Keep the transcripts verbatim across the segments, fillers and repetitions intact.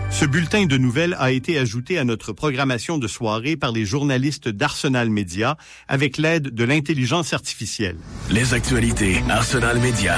Ce bulletin de nouvelles a été ajouté à notre programmation de soirée par les journalistes d'Arsenal Média avec l'aide de l'intelligence artificielle. Les actualités Arsenal Média.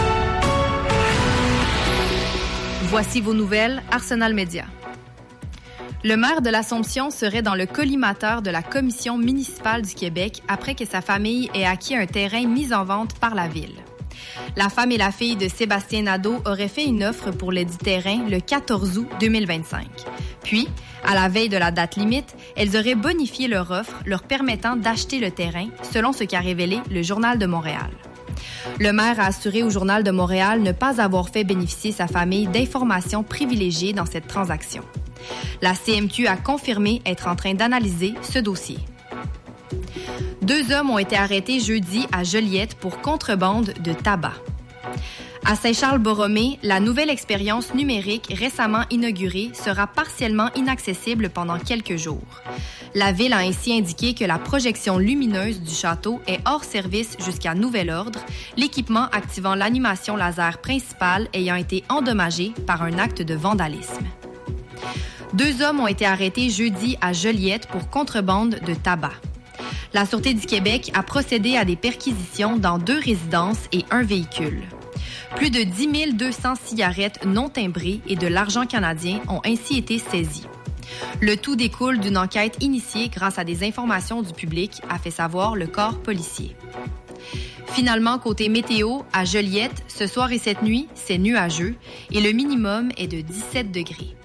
Voici vos nouvelles Arsenal Média. Le maire de l'Assomption serait dans le collimateur de la Commission municipale du Québec après que sa famille ait acquis un terrain mis en vente par la ville. La femme et la fille de Sébastien Nadeau auraient fait une offre pour le dit terrain le quatorze août deux mille vingt-cinq. Puis, à la veille de la date limite, elles auraient bonifié leur offre, leur permettant d'acheter le terrain, selon ce qu'a révélé le Journal de Montréal. Le maire a assuré au Journal de Montréal ne pas avoir fait bénéficier sa famille d'informations privilégiées dans cette transaction. La C M Q a confirmé être en train d'analyser ce dossier. Deux hommes ont été arrêtés jeudi à Joliette pour contrebande de tabac. À Saint-Charles-Borromée, la nouvelle expérience numérique récemment inaugurée sera partiellement inaccessible pendant quelques jours. La ville a ainsi indiqué que la projection lumineuse du château est hors service jusqu'à nouvel ordre, l'équipement activant l'animation laser principale ayant été endommagé par un acte de vandalisme. Deux hommes ont été arrêtés jeudi à Joliette pour contrebande de tabac. La Sûreté du Québec a procédé à des perquisitions dans deux résidences et un véhicule. Plus de dix mille deux cents cigarettes non timbrées et de l'argent canadien ont ainsi été saisis. Le tout découle d'une enquête initiée grâce à des informations du public, a fait savoir le corps policier. Finalement, côté météo, à Joliette, ce soir et cette nuit, c'est nuageux et le minimum est de dix-sept degrés.